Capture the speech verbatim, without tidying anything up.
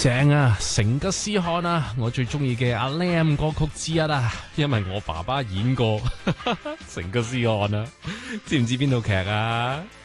正啊，成吉思汗啊，我最中意嘅阿 Lam 歌曲之一啊，因為我爸爸演過成吉思汗啊，知唔知邊套劇啊？